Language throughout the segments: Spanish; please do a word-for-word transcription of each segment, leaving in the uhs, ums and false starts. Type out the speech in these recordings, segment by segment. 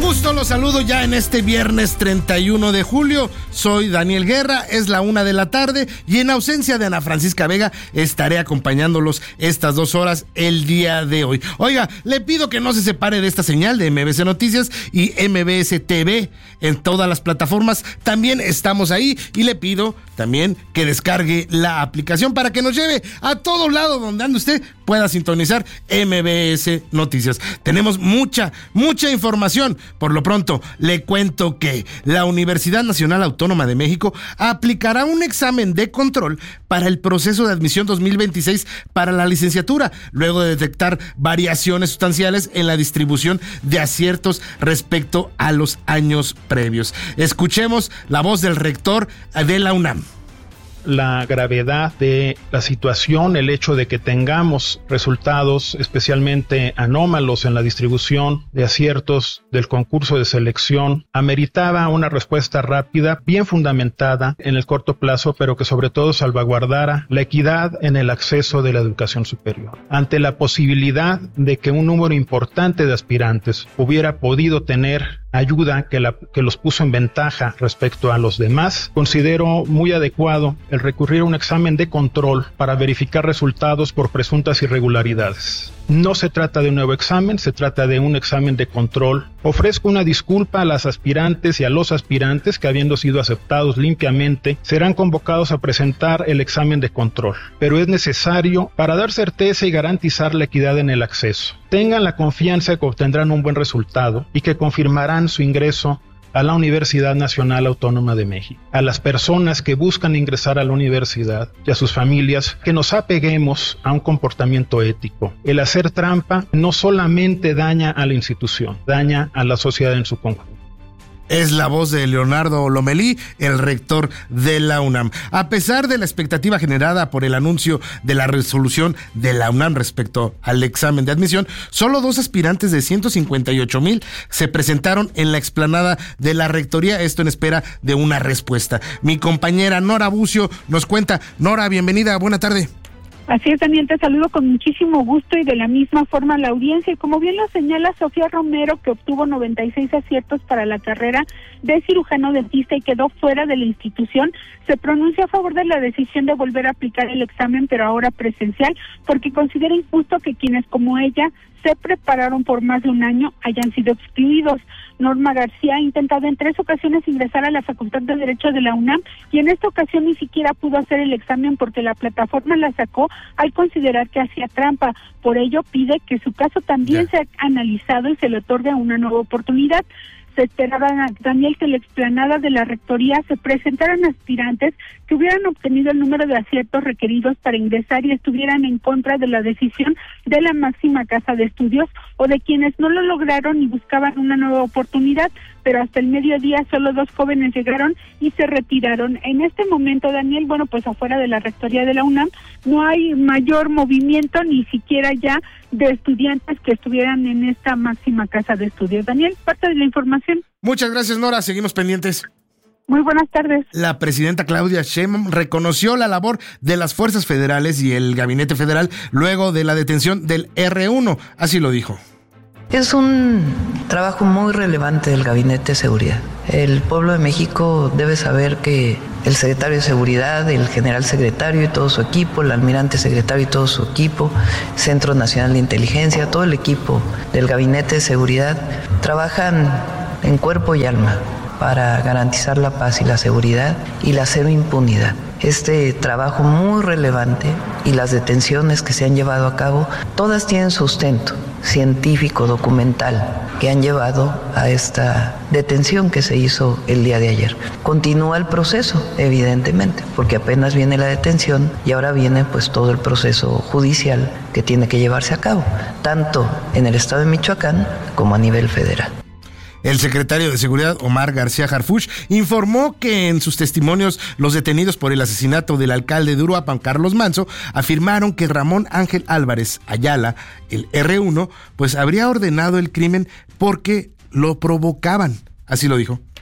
gusto los saludo ya en este viernes treinta y uno de julio. Soy Daniel Guerra, es la una de la tarde y en ausencia de Ana Francisca Vega estaré acompañándolos estas dos horas el día de hoy. Oiga, le pido que no se separe de esta señal de M B C Noticias y M B S T V en todas las plataformas. También estamos ahí y le pido también que descargue la aplicación para que nos lleve a todo lado donde ande usted pueda sintonizar M B S Noticias. Tenemos mucha, mucha información. Por lo pronto, le cuento que la Universidad Nacional Autónoma de México aplicará un examen de control para el proceso de admisión dos mil veintiséis para la licenciatura, luego de detectar variaciones sustanciales en la distribución de aciertos respecto a los años previos. Escuchemos la voz del rector de la UNAM. La gravedad de la situación, el hecho de que tengamos resultados especialmente anómalos en la distribución de aciertos del concurso de selección, ameritaba una respuesta rápida, bien fundamentada en el corto plazo, pero que sobre todo salvaguardara la equidad en el acceso de la educación superior. Ante la posibilidad de que un número importante de aspirantes hubiera podido tener ayuda que, la, que los puso en ventaja respecto a los demás, considero muy adecuado el recurrir a un examen de control para verificar resultados por presuntas irregularidades. No se trata de un nuevo examen, se trata de un examen de control. Ofrezco una disculpa a las aspirantes y a los aspirantes que, habiendo sido aceptados limpiamente, serán convocados a presentar el examen de control. Pero es necesario para dar certeza y garantizar la equidad en el acceso. Tengan la confianza que obtendrán un buen resultado y que confirmarán su ingreso a la Universidad Nacional Autónoma de México. A las personas que buscan ingresar a la universidad y a sus familias, que nos apeguemos a un comportamiento ético. El hacer trampa no solamente daña a la institución, daña a la sociedad en su conjunto. Es la voz de Leonardo Lomelí, el rector de la UNAM. A pesar de la expectativa generada por el anuncio de la resolución de la UNAM respecto al examen de admisión, solo dos aspirantes de ciento cincuenta y ocho mil se presentaron en la explanada de la rectoría, esto en espera de una respuesta. Mi compañera Nora Bucio nos cuenta. Nora, bienvenida, buena tarde. Así es, Daniel, te saludo con muchísimo gusto y de la misma forma a la audiencia. Y como bien lo señala Sofía Romero, que obtuvo noventa y seis aciertos para la carrera de cirujano dentista y quedó fuera de la institución, se pronuncia a favor de la decisión de volver a aplicar el examen, pero ahora presencial, porque considera injusto que quienes como ella se prepararon por más de un año hayan sido excluidos. Norma García ha intentado en tres ocasiones ingresar a la Facultad de Derecho de la UNAM y en esta ocasión ni siquiera pudo hacer el examen porque la plataforma la sacó al considerar que hacía trampa. Por ello pide que su caso también yeah. sea analizado y se le otorgue una nueva oportunidad. Se esperaba, Daniel, que en la explanada de la rectoría se presentaran aspirantes que hubieran obtenido el número de aciertos requeridos para ingresar y estuvieran en contra de la decisión de la máxima casa de estudios o de quienes no lo lograron y buscaban una nueva oportunidad, pero hasta el mediodía solo dos jóvenes llegaron y se retiraron. En este momento, Daniel, bueno, pues afuera de la rectoría de la UNAM no hay mayor movimiento, ni siquiera ya de estudiantes que estuvieran en esta máxima casa de estudios. Daniel, parte de la información. Muchas gracias, Nora, seguimos pendientes. Muy buenas tardes. La presidenta Claudia Sheinbaum reconoció la labor de las fuerzas federales y el gabinete federal luego de la detención del erre uno, así lo dijo. Es un trabajo muy relevante del Gabinete de Seguridad. El pueblo de México debe saber que el secretario de Seguridad, el general secretario y todo su equipo, el almirante secretario y todo su equipo, Centro Nacional de Inteligencia, todo el equipo del Gabinete de Seguridad trabajan en cuerpo y alma para garantizar la paz y la seguridad y la cero impunidad. Este trabajo muy relevante y las detenciones que se han llevado a cabo, todas tienen sustento científico, documental, que han llevado a esta detención que se hizo el día de ayer. Continúa el proceso, evidentemente, porque apenas viene la detención y ahora viene pues todo el proceso judicial que tiene que llevarse a cabo, tanto en el estado de Michoacán como a nivel federal. El secretario de Seguridad, Omar García Harfuch, informó que en sus testimonios los detenidos por el asesinato del alcalde de Uruapan, Carlos Manzo, afirmaron que Ramón Ángel Álvarez Ayala, el erre uno, pues habría ordenado el crimen porque lo provocaban. Así lo dijo.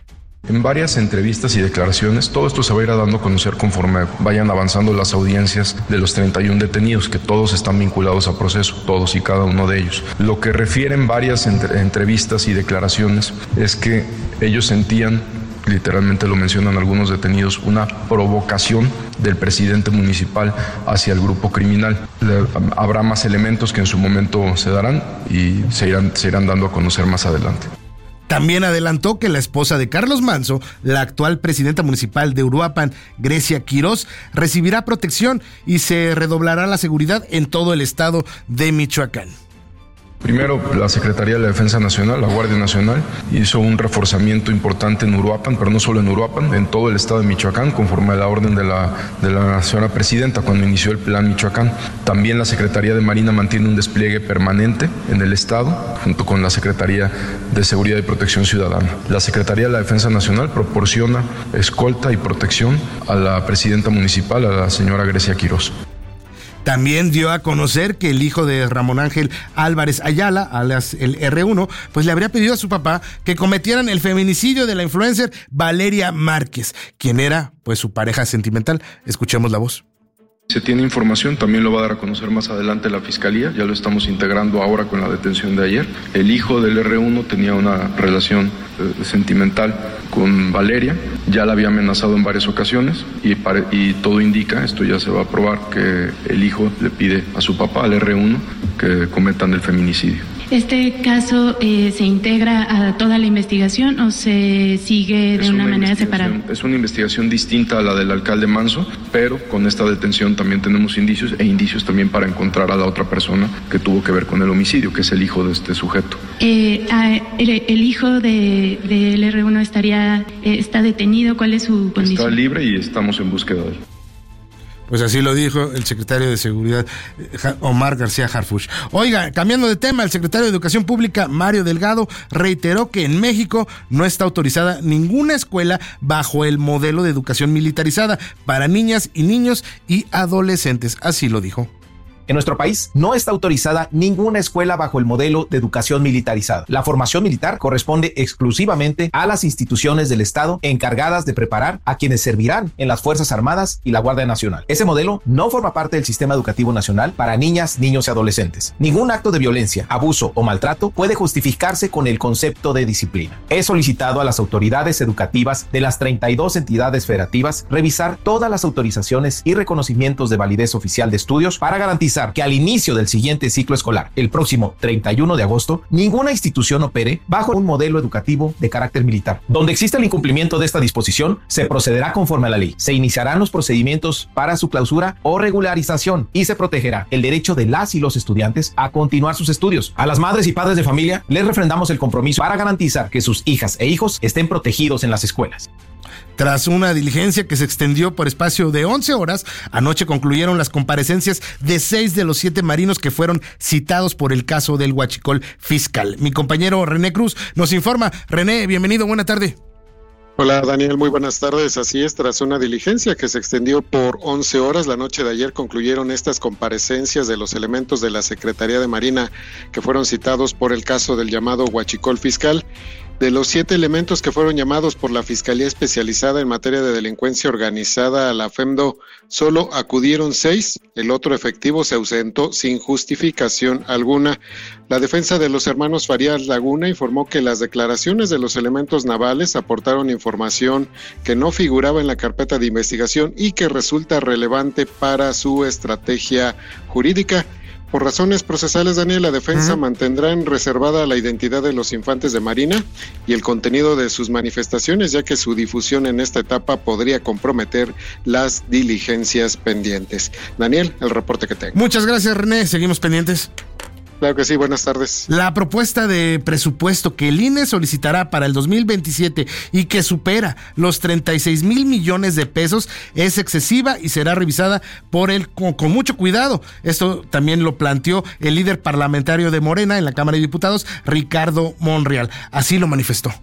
En varias entrevistas y declaraciones, todo esto se va a ir dando a conocer conforme vayan avanzando las audiencias de los treinta y uno detenidos, que todos están vinculados a proceso, todos y cada uno de ellos. Lo que refieren varias entre- entrevistas y declaraciones es que ellos sentían, literalmente lo mencionan algunos detenidos, una provocación del presidente municipal hacia el grupo criminal. Le, habrá más elementos que en su momento se darán y se irán, se irán dando a conocer más adelante. También adelantó que la esposa de Carlos Manzo, la actual presidenta municipal de Uruapan, Grecia Quirós, recibirá protección y se redoblará la seguridad en todo el estado de Michoacán. Primero, la Secretaría de la Defensa Nacional, la Guardia Nacional, hizo un reforzamiento importante en Uruapan, pero no solo en Uruapan, en todo el estado de Michoacán, conforme a la orden de la, de la señora presidenta cuando inició el Plan Michoacán. También la Secretaría de Marina mantiene un despliegue permanente en el estado, junto con la Secretaría de Seguridad y Protección Ciudadana. La Secretaría de la Defensa Nacional proporciona escolta y protección a la presidenta municipal, a la señora Grecia Quirós. También dio a conocer que el hijo de Ramón Ángel Álvarez Ayala, alias el erre uno, pues le habría pedido a su papá que cometieran el feminicidio de la influencer Valeria Márquez, quien era pues su pareja sentimental. Escuchemos la voz. Se tiene información, también lo va a dar a conocer más adelante la Fiscalía, ya lo estamos integrando ahora con la detención de ayer. El hijo del erre uno tenía una relación eh, sentimental con Valeria, ya la había amenazado en varias ocasiones y, pare, y todo indica, esto ya se va a probar, que el hijo le pide a su papá, al erre uno, que cometan el feminicidio. ¿Este caso eh, se integra a toda la investigación o se sigue de una, una manera separada? Es una investigación distinta a la del alcalde Manzo, pero con esta detención también tenemos indicios e indicios también para encontrar a la otra persona que tuvo que ver con el homicidio, que es el hijo de este sujeto. Eh, el, el hijo de, del erre uno estaría, eh, está detenido, ¿cuál es su condición? Está libre y estamos en búsqueda de él. Pues así lo dijo el secretario de Seguridad, Omar García Harfuch. Oiga, cambiando de tema, el secretario de Educación Pública, Mario Delgado, reiteró que en México no está autorizada ninguna escuela bajo el modelo de educación militarizada para niñas y niños y adolescentes. Así lo dijo. En nuestro país no está autorizada ninguna escuela bajo el modelo de educación militarizada. La formación militar corresponde exclusivamente a las instituciones del Estado encargadas de preparar a quienes servirán en las Fuerzas Armadas y la Guardia Nacional. Ese modelo no forma parte del sistema educativo nacional para niñas, niños y adolescentes. Ningún acto de violencia, abuso o maltrato puede justificarse con el concepto de disciplina. He solicitado a las autoridades educativas de las treinta y dos entidades federativas revisar todas las autorizaciones y reconocimientos de validez oficial de estudios para garantizar que al inicio del siguiente ciclo escolar, el próximo treinta y uno de agosto, ninguna institución opere bajo un modelo educativo de carácter militar. Donde exista el incumplimiento de esta disposición, se procederá conforme a la ley. Se iniciarán los procedimientos para su clausura o regularización y se protegerá el derecho de las y los estudiantes a continuar sus estudios. A las madres y padres de familia les refrendamos el compromiso para garantizar que sus hijas e hijos estén protegidos en las escuelas. Tras una diligencia que se extendió por espacio de once horas, anoche concluyeron las comparecencias de seis de los siete marinos que fueron citados por el caso del huachicol fiscal. Mi compañero René Cruz nos informa. René, bienvenido, buena tarde. Hola Daniel, muy buenas tardes. Así es, tras una diligencia que se extendió por once horas, la noche de ayer concluyeron estas comparecencias de los elementos de la Secretaría de Marina que fueron citados por el caso del llamado huachicol fiscal. De los siete elementos que fueron llamados por la Fiscalía Especializada en Materia de Delincuencia Organizada a la FEMDO, solo acudieron seis. El otro efectivo se ausentó sin justificación alguna. La defensa de los hermanos Farías Laguna informó que las declaraciones de los elementos navales aportaron información que no figuraba en la carpeta de investigación y que resulta relevante para su estrategia jurídica. Por razones procesales, Daniel, la defensa uh-huh. mantendrá en reservada la identidad de los infantes de Marina y el contenido de sus manifestaciones, ya que su difusión en esta etapa podría comprometer las diligencias pendientes. Daniel, el reporte que tengo. Muchas gracias, René. Seguimos pendientes. Claro que sí, buenas tardes. La propuesta de presupuesto que el I N E solicitará para el dos mil veintisiete y que supera los treinta y seis mil millones de pesos es excesiva y será revisada por él con, con mucho cuidado. Esto también lo planteó el líder parlamentario de Morena en la Cámara de Diputados, Ricardo Monreal. Así lo manifestó.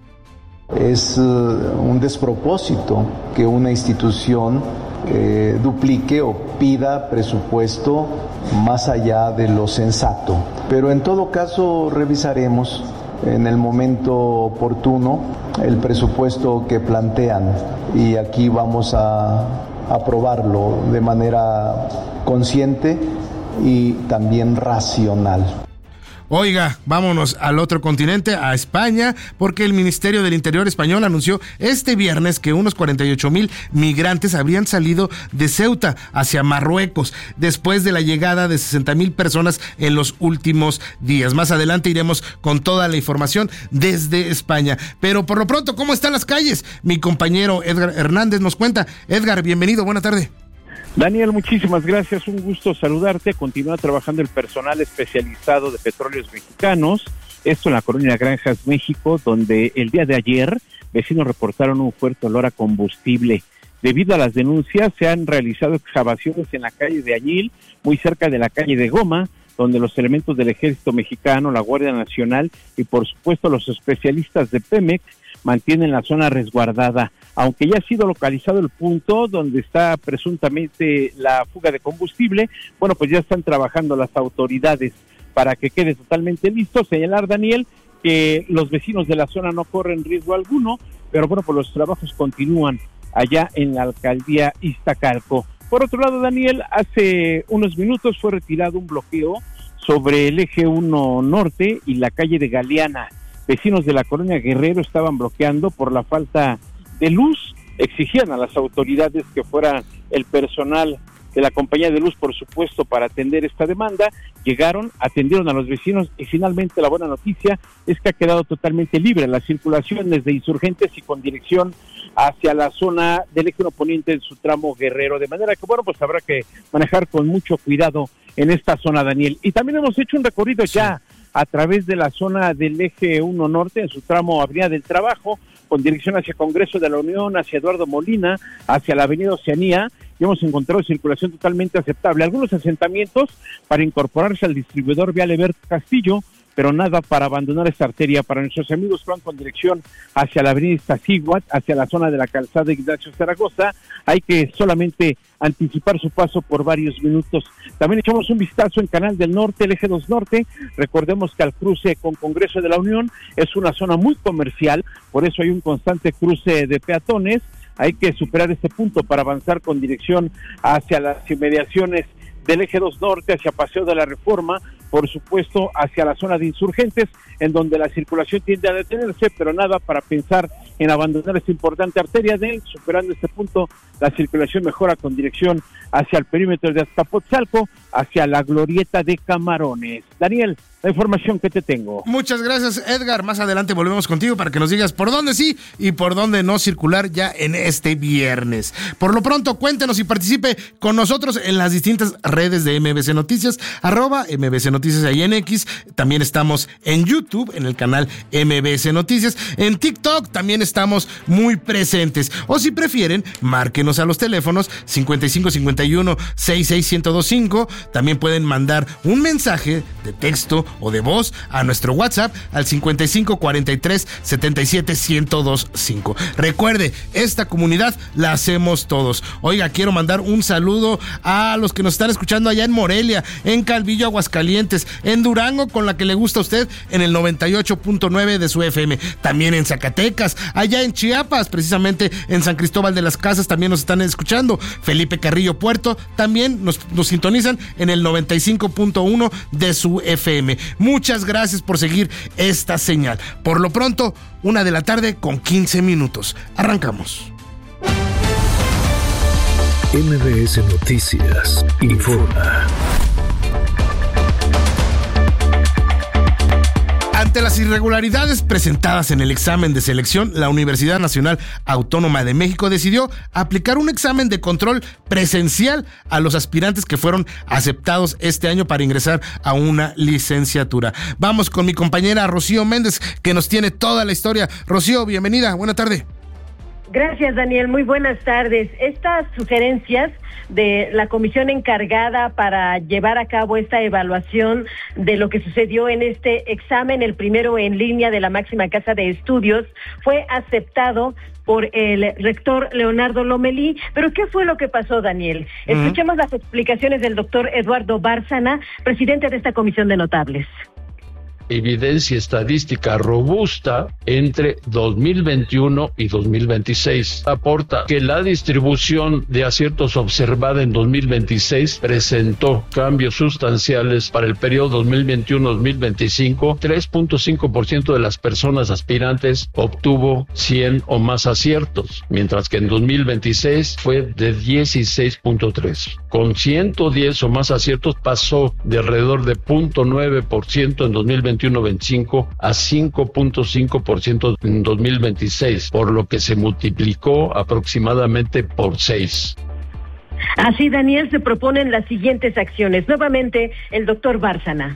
Es uh, un despropósito que una institución eh, duplique o pida presupuesto más allá de lo sensato. Pero en todo caso revisaremos en el momento oportuno el presupuesto que plantean y aquí vamos a aprobarlo de manera consciente y también racional. Oiga, vámonos al otro continente, a España, porque el Ministerio del Interior español anunció este viernes que unos cuarenta y ocho mil migrantes habrían salido de Ceuta hacia Marruecos después de la llegada de sesenta mil personas en los últimos días. Más adelante iremos con toda la información desde España. Pero por lo pronto, ¿cómo están las calles? Mi compañero Edgar Hernández nos cuenta. Edgar, bienvenido, buena tarde. Daniel, muchísimas gracias, un gusto saludarte. Continúa trabajando el personal especializado de Petróleos Mexicanos, esto en la colonia Granjas, México, donde el día de ayer vecinos reportaron un fuerte olor a combustible. Debido a las denuncias, se han realizado excavaciones en la calle de Añil, muy cerca de la calle de Goma, donde los elementos del Ejército Mexicano, la Guardia Nacional y por supuesto los especialistas de Pemex mantienen la zona resguardada. Aunque ya ha sido localizado el punto donde está presuntamente la fuga de combustible, bueno, pues ya están trabajando las autoridades para que quede totalmente listo. Señalar, Daniel, que los vecinos de la zona no corren riesgo alguno, pero bueno, pues los trabajos continúan allá en la alcaldía Iztacalco. Por otro lado, Daniel, hace unos minutos fue retirado un bloqueo sobre el eje uno norte y la calle de Galeana. Vecinos de la colonia Guerrero estaban bloqueando por la falta de luz, exigían a las autoridades que fuera el personal de la compañía de luz, por supuesto, para atender esta demanda. Llegaron, atendieron a los vecinos y finalmente la buena noticia es que ha quedado totalmente libre la circulación desde Insurgentes y con dirección hacia la zona del eje uno poniente en su tramo Guerrero, de manera que, bueno, pues habrá que manejar con mucho cuidado en esta zona, Daniel. Y también hemos hecho un recorrido ya a través de la zona del eje uno norte, en su tramo Avenida del Trabajo, con dirección hacia Congreso de la Unión, hacia Eduardo Molina, hacia la Avenida Oceanía, y hemos encontrado circulación totalmente aceptable. Algunos asentamientos para incorporarse al distribuidor vial Eberto Castillo, pero nada para abandonar esta arteria. Para nuestros amigos que van con dirección hacia la avenida Iztaccíhuatl, hacia la zona de la calzada Ignacio Zaragoza, hay que solamente anticipar su paso por varios minutos. También echamos un vistazo en Canal del Norte, el eje dos norte. Recordemos que al cruce con Congreso de la Unión es una zona muy comercial, por eso hay un constante cruce de peatones. Hay que superar este punto para avanzar con dirección hacia las inmediaciones del eje dos norte, hacia Paseo de la Reforma, por supuesto hacia la zona de Insurgentes, en donde la circulación tiende a detenerse, pero nada para pensar en abandonar esta importante arteria de él. Superando este punto, la circulación mejora con dirección hacia el perímetro de Azcapotzalco, hacia la glorieta de Camarones. Daniel, la información que te tengo. Muchas gracias, Edgar. Más adelante volvemos contigo para que nos digas por dónde sí y por dónde no circular ya en este viernes. Por lo pronto, cuéntenos y participe con nosotros en las distintas redes de M B C Noticias, arroba M B C Noticias ahí en X. También estamos en YouTube, en el canal M B C Noticias. En TikTok también estamos muy presentes. O si prefieren, márquenos a los teléfonos cincuenta y cinco cincuenta y uno sesenta y seis ciento veinticinco. También pueden mandar un mensaje de texto o de voz a nuestro WhatsApp al cincuenta y cinco cuarenta y tres setenta y siete ciento veinticinco. Recuerde, esta comunidad la hacemos todos. Oiga, quiero mandar un saludo a los que nos están escuchando allá en Morelia, en Calvillo, Aguascalientes, en Durango, con la que le gusta a usted, en el noventa y ocho punto nueve de su F M. También en Zacatecas, allá en Chiapas, precisamente en San Cristóbal de las Casas también nos están escuchando. Felipe Carrillo Puerto también nos, nos sintonizan en el noventa y cinco punto uno de su F M. Muchas gracias por seguir esta señal. Por lo pronto, una de la tarde con quince minutos. Arrancamos. M B S Noticias informa. Ante las irregularidades presentadas en el examen de selección, la Universidad Nacional Autónoma de México decidió aplicar un examen de control presencial a los aspirantes que fueron aceptados este año para ingresar a una licenciatura. Vamos con mi compañera Rocío Méndez, que nos tiene toda la historia. Rocío, bienvenida, buena tarde. Gracias, Daniel. Muy buenas tardes. Estas sugerencias de la comisión encargada para llevar a cabo esta evaluación de lo que sucedió en este examen, el primero en línea de la máxima casa de estudios, fue aceptado por el rector Leonardo Lomelí. Pero ¿qué fue lo que pasó, Daniel? Uh-huh. Escuchemos las explicaciones del doctor Eduardo Bárcena, presidente de esta comisión de notables. evidencia estadística robusta entre dos mil veintiuno y dos mil veintiséis. Aporta que la distribución de aciertos observada en dos mil veintiséis presentó cambios sustanciales para el periodo dos mil veintiuno a dos mil veinticinco. tres punto cinco por ciento de las personas aspirantes obtuvo cien o más aciertos, mientras que en dos mil veintiséis fue de dieciséis punto tres. Con ciento diez o más aciertos pasó de alrededor de cero punto nueve por ciento en dos mil veintiuno veinticinco a cinco punto cinco por ciento en dos mil veintiséis, por lo que se multiplicó aproximadamente por seis. Así, Daniel, se proponen las siguientes acciones. Nuevamente, el doctor Bárcena.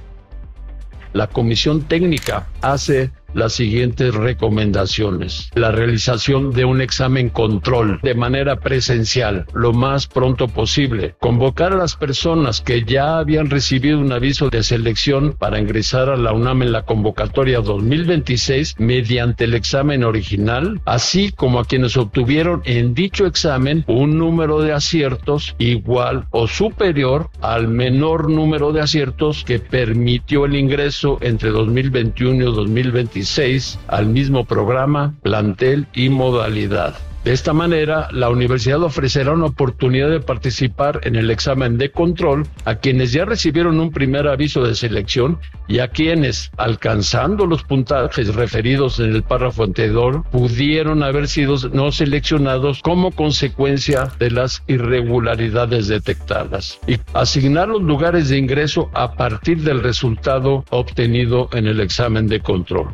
La comisión técnica hace las siguientes recomendaciones. La realización de un examen control de manera presencial lo más pronto posible. Convocar a las personas que ya habían recibido un aviso de selección para ingresar a la UNAM en la convocatoria dos mil veintiséis mediante el examen original, así como a quienes obtuvieron en dicho examen un número de aciertos igual o superior al menor número de aciertos que permitió el ingreso entre dos mil veintiuno y dos mil veintiséis al mismo programa, plantel y modalidad. De esta manera, la universidad ofrecerá una oportunidad de participar en el examen de control a quienes ya recibieron un primer aviso de selección y a quienes, alcanzando los puntajes referidos en el párrafo anterior, pudieron haber sido no seleccionados como consecuencia de las irregularidades detectadas, y asignar los lugares de ingreso a partir del resultado obtenido en el examen de control.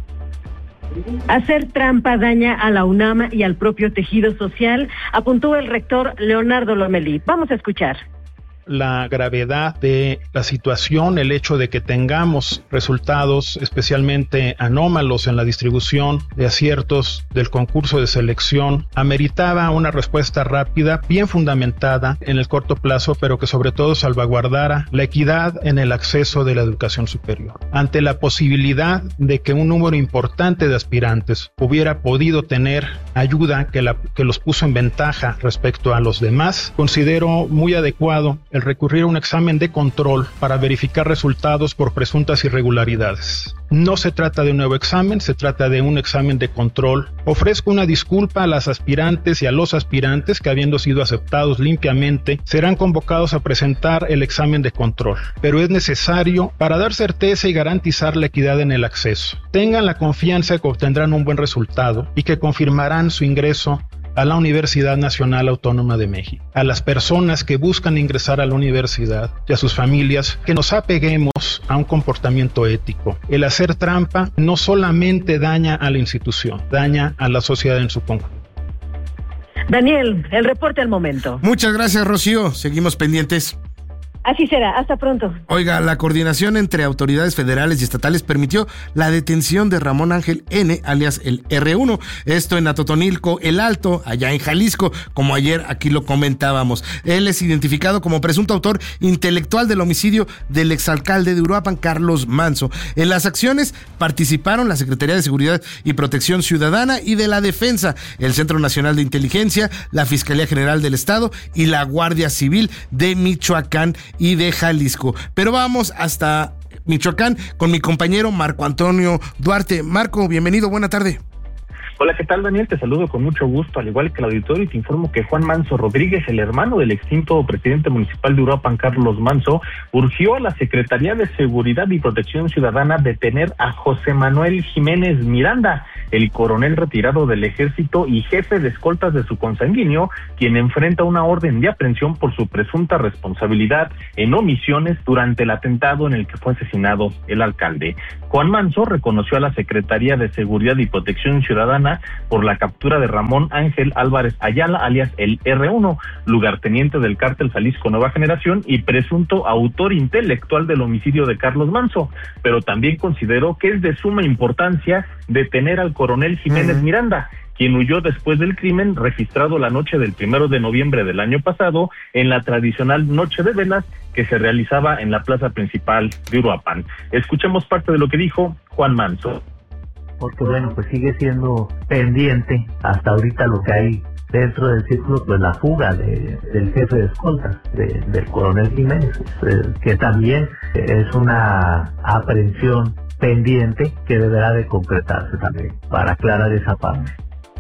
Hacer trampa daña a la UNAM y al propio tejido social, apuntó el rector Leonardo Lomelí. Vamos a escuchar. La gravedad de la situación, el hecho de que tengamos resultados especialmente anómalos en la distribución de aciertos del concurso de selección, ameritaba una respuesta rápida, bien fundamentada en el corto plazo, pero que sobre todo salvaguardara la equidad en el acceso de la educación superior. Ante la posibilidad de que un número importante de aspirantes hubiera podido tener ayuda que, la, que los puso en ventaja respecto a los demás, considero muy adecuado el recurrir a un examen de control para verificar resultados por presuntas irregularidades. No se trata de un nuevo examen, se trata de un examen de control. Ofrezco una disculpa a las aspirantes y a los aspirantes que, habiendo sido aceptados limpiamente, serán convocados a presentar el examen de control, pero es necesario para dar certeza y garantizar la equidad en el acceso. Tengan la confianza de que obtendrán un buen resultado y que confirmarán su ingreso a la Universidad Nacional Autónoma de México. A las personas que buscan ingresar a la universidad y a sus familias, que nos apeguemos a un comportamiento ético. El hacer trampa no solamente daña a la institución, daña a la sociedad en su conjunto. Daniel, el reporte al momento. Muchas gracias, Rocío. Seguimos pendientes. Así será, hasta pronto. Oiga, la coordinación entre autoridades federales y estatales permitió la detención de Ramón Ángel N., alias el erre uno, esto en Atotonilco, El Alto, allá en Jalisco, como ayer aquí lo comentábamos. Él es identificado como presunto autor intelectual del homicidio del exalcalde de Uruapan, Carlos Manzo. En las acciones participaron la Secretaría de Seguridad y Protección Ciudadana y de la Defensa, el Centro Nacional de Inteligencia, la Fiscalía General del Estado y la Guardia Civil de Michoacán y de Jalisco. Pero vamos hasta Michoacán con mi compañero Marco Antonio Duarte. Marco, bienvenido, buena tarde. Hola, ¿qué tal, Daniel? Te saludo con mucho gusto, al igual que el auditorio, y te informo que Juan Manzo Rodríguez, el hermano del extinto presidente municipal de Uruapan, Carlos Manzo, urgió a la Secretaría de Seguridad y Protección Ciudadana detener a José Manuel Jiménez Miranda, el coronel retirado del ejército y jefe de escoltas de su consanguíneo, quien enfrenta una orden de aprehensión por su presunta responsabilidad en omisiones durante el atentado en el que fue asesinado el alcalde. Juan Manzo reconoció a la Secretaría de Seguridad y Protección Ciudadana por la captura de Ramón Ángel Álvarez Ayala, alias el erre uno, lugarteniente del cártel Jalisco Nueva Generación y presunto autor intelectual del homicidio de Carlos Manzo, pero también consideró que es de suma importancia detener al coronel Jiménez uh-huh. Miranda, quien huyó después del crimen registrado la noche del primero de noviembre del año pasado en la tradicional Noche de Velas que se realizaba en la plaza principal de Uruapan. Escuchemos parte de lo que dijo Juan Manzo. Porque bueno, pues sigue siendo pendiente hasta ahorita lo que hay dentro del círculo, pues la fuga de, del jefe de escoltas, de, del coronel Jiménez, eh, que también es una aprehensión pendiente que deberá de concretarse también, para aclarar esa parte.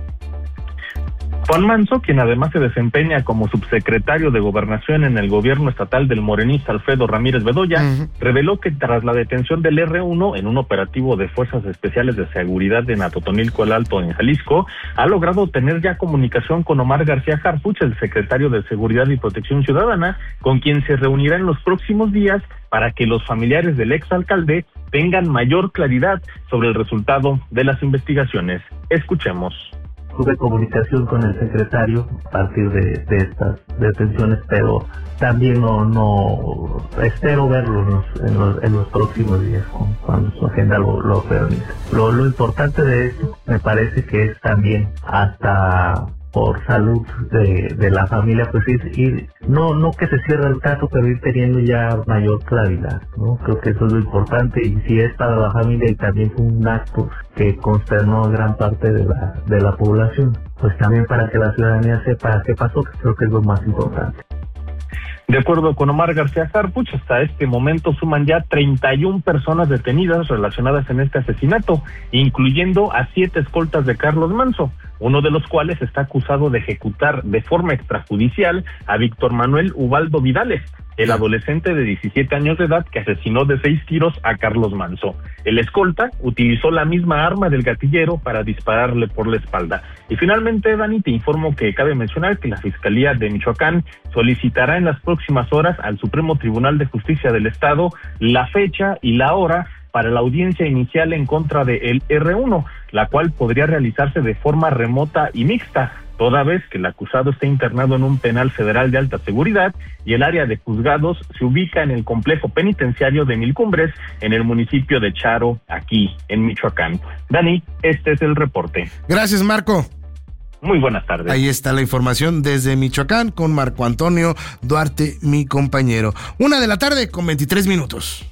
Juan Manso, quien además se desempeña como subsecretario de Gobernación en el gobierno estatal del morenista Alfredo Ramírez Bedoya, uh-huh. reveló que tras la detención del erre uno en un operativo de Fuerzas Especiales de Seguridad en Atotonilco el Alto, en Jalisco, ha logrado tener ya comunicación con Omar García Harfuch, el secretario de Seguridad y Protección Ciudadana, con quien se reunirá en los próximos días para que los familiares del exalcalde tengan mayor claridad sobre el resultado de las investigaciones. Escuchemos. Tuve comunicación con el secretario a partir de, de estas detenciones, pero también no, no espero verlo en los, en los, en los próximos días cuando su agenda lo, lo permite. Lo, lo importante de esto me parece que es también hasta por salud de, de la familia, pues ir, ir, no, no que se cierre el caso, pero ir teniendo ya mayor claridad, ¿no? Creo que eso es lo importante, y si es para la familia y también fue un acto que consternó a gran parte de la, de la población, pues también para que la ciudadanía sepa qué pasó, que creo que es lo más importante. De acuerdo con Omar García Harfuch, hasta este momento suman ya treinta y una personas detenidas relacionadas en este asesinato, incluyendo a siete escoltas de Carlos Manso, uno de los cuales está acusado de ejecutar de forma extrajudicial a Víctor Manuel Ubaldo Vidales, el adolescente de diecisiete años de edad que asesinó de seis tiros a Carlos Manso. El escolta utilizó la misma arma del gatillero para dispararle por la espalda. Y finalmente, Dani, te informo que cabe mencionar que la Fiscalía de Michoacán solicitará en las próximas horas al Supremo Tribunal de Justicia del Estado la fecha y la hora para la audiencia inicial en contra de el erre uno, la cual podría realizarse de forma remota y mixta, toda vez que el acusado está internado en un penal federal de alta seguridad y el área de juzgados se ubica en el complejo penitenciario de Mil Cumbres, en el municipio de Charo, aquí en Michoacán. Dani, este es el reporte. Gracias, Marco. Muy buenas tardes. Ahí está la información desde Michoacán con Marco Antonio Duarte, mi compañero. Una de la tarde con veintitrés minutos.